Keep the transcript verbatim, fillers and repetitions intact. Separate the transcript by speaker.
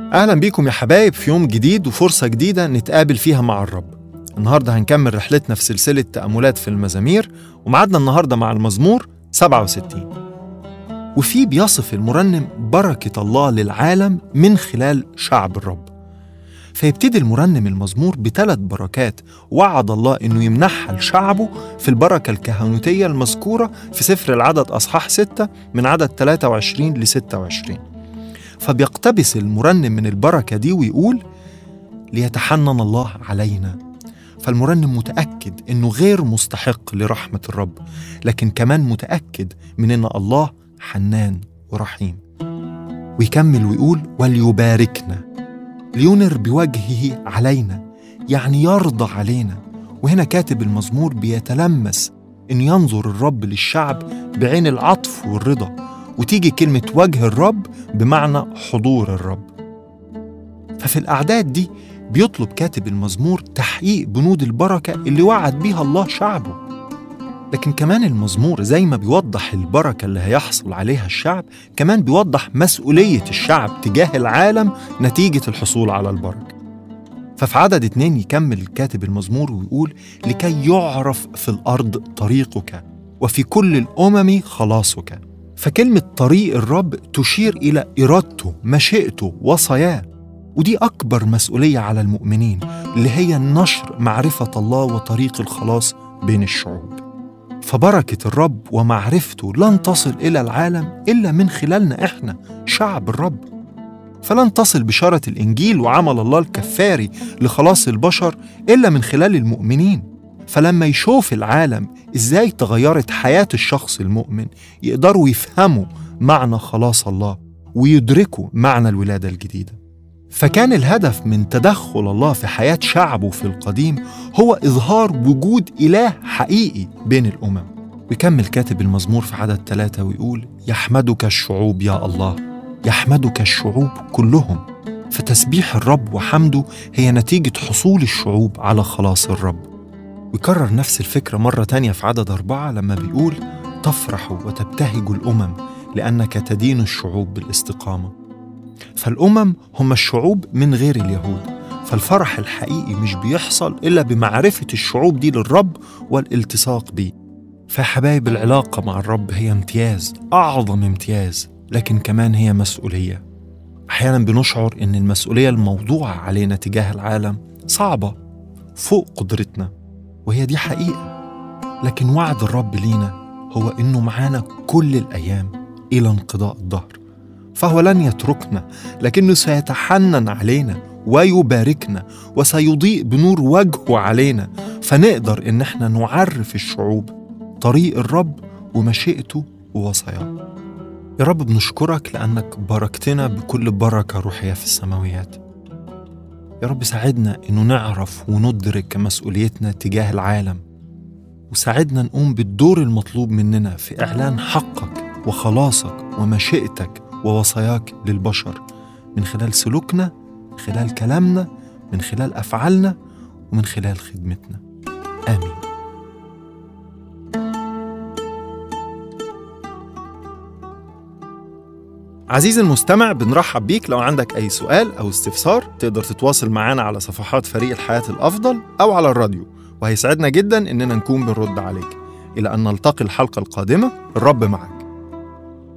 Speaker 1: أهلا بيكم يا حبايب في يوم جديد وفرصة جديدة نتقابل فيها مع الرب. النهاردة هنكمل رحلتنا في سلسلة تأملات في المزامير، ومعادنا النهاردة مع المزمور سبعة وستين، وفيه بيصف المرنم بركة الله للعالم من خلال شعب الرب. فيبتدي المرنم المزمور بثلاث بركات وعد الله إنه يمنحها لشعبه في البركة الكهنوتية المذكورة في سفر العدد أصحاح ستة من عدد ثلاثة وعشرين ل ستة وعشرين. فبيقتبس المرنم من البركة دي ويقول: ليتحنن الله علينا. فالمرنم متأكد إنه غير مستحق لرحمة الرب، لكن كمان متأكد من إن الله حنان ورحيم. ويكمل ويقول: وليباركنا، لينر بوجهه علينا، يعني يرضى علينا. وهنا كاتب المزمور بيتلمس إن ينظر الرب للشعب بعين العطف والرضا، وتيجي كلمة وجه الرب بمعنى حضور الرب. ففي الأعداد دي بيطلب كاتب المزمور تحقيق بنود البركة اللي وعد بيها الله شعبه. لكن كمان المزمور زي ما بيوضح البركة اللي هيحصل عليها الشعب، كمان بيوضح مسؤولية الشعب تجاه العالم نتيجة الحصول على البركة. ففي عدد اتنين يكمل كاتب المزمور ويقول: لكي يعرف في الأرض طريقك وفي كل الأمم خلاصك. فكلمة طريق الرب تشير إلى إرادته، مشيئته، وصاياه، ودي أكبر مسؤولية على المؤمنين، اللي هي نشر معرفة الله وطريق الخلاص بين الشعوب. فبركة الرب ومعرفته لن تصل إلى العالم إلا من خلالنا إحنا شعب الرب. فلن تصل بشارة الإنجيل وعمل الله الكفاري لخلاص البشر إلا من خلال المؤمنين. فلما يشوف العالم إزاي تغيرت حياة الشخص المؤمن، يقدروا يفهموا معنى خلاص الله ويدركوا معنى الولادة الجديدة. فكان الهدف من تدخل الله في حياة شعبه في القديم هو إظهار وجود إله حقيقي بين الأمم. ويكمل كاتب المزمور في عدد ثلاثة ويقول: يحمدك الشعوب يا الله، يحمدك الشعوب كلهم. فتسبيح الرب وحمده هي نتيجة حصول الشعوب على خلاص الرب. ويكرر نفس الفكرة مرة تانية في عدد أربعة لما بيقول: تفرح وتبتهج الأمم لأنك تدين الشعوب بالاستقامة. فالأمم هم الشعوب من غير اليهود، فالفرح الحقيقي مش بيحصل إلا بمعرفة الشعوب دي للرب والالتصاق بيه. فحبايب، العلاقة مع الرب هي امتياز، أعظم امتياز، لكن كمان هي مسؤولية. أحيانا بنشعر إن المسؤولية الموضوعة علينا تجاه العالم صعبة فوق قدرتنا، وهي دي حقيقة. لكن وعد الرب لينا هو إنه معانا كل الأيام إلى انقضاء الدهر. فهو لن يتركنا، لكنه سيتحنن علينا ويباركنا وسيضيء بنور وجهه علينا، فنقدر إن احنا نعرف الشعوب طريق الرب ومشيئته ووصاياه. يا رب بنشكرك لأنك باركتنا بكل بركة روحية في السماويات. يا رب ساعدنا إنه نعرف وندرك مسؤوليتنا تجاه العالم، وساعدنا نقوم بالدور المطلوب مننا في إعلان حقك وخلاصك ومشيئتك ووصاياك للبشر، من خلال سلوكنا، من خلال كلامنا، من خلال أفعالنا، ومن خلال خدمتنا. آمين. عزيزي المستمع، بنرحب بيك. لو عندك أي سؤال أو استفسار تقدر تتواصل معنا على صفحات فريق الحياة الأفضل أو على الراديو، وهيسعدنا جدا إننا نكون بنرد عليك. إلى أن نلتقي الحلقة القادمة، الرب معك.